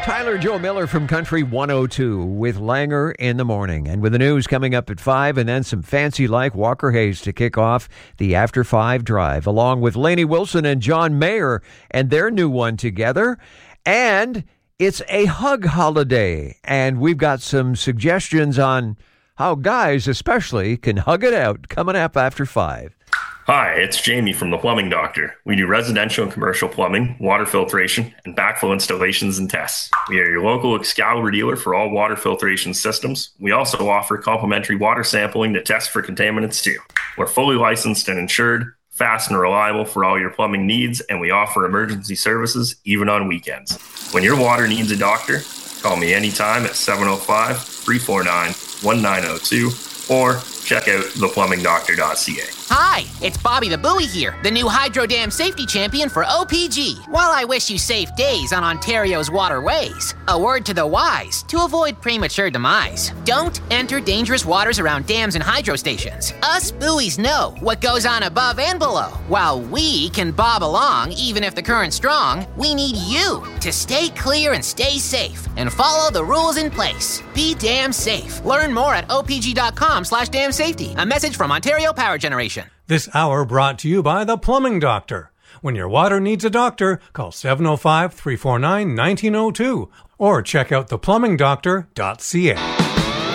Tyler Joe Miller from Country 102 with Langer in the morning. And with the news coming up at 5 and then some fancy like Walker Hayes to kick off the After 5 drive, along with Lainey Wilson and John Mayer and their new one together. And it's a hug holiday. And we've got some suggestions on how guys especially can hug it out coming up after 5. Hi, it's Jamie from The Plumbing Doctor. We do residential and commercial plumbing, water filtration, and backflow installations and tests. We are your local Excalibur dealer for all water filtration systems. We also offer complimentary water sampling to test for contaminants too. We're fully licensed and insured, fast and reliable for all your plumbing needs, and we offer emergency services even on weekends. When your water needs a doctor, call me anytime at 705-349-1902 or check out theplumbingdoctor.ca. Hi, it's Bobby the Buoy here, the new Hydro Dam Safety Champion for OPG. While I wish you safe days on Ontario's waterways, a word to the wise to avoid premature demise. Don't enter dangerous waters around dams and hydro stations. Us buoys know what goes on above and below. While we can bob along even if the current's strong, we need you to stay clear and stay safe and follow the rules in place. Be damn safe. Learn more at opg.com/damsafety. A message from Ontario Power Generation. This hour brought to you by The Plumbing Doctor. When your water needs a doctor, call 705-349-1902 or check out theplumbingdoctor.ca.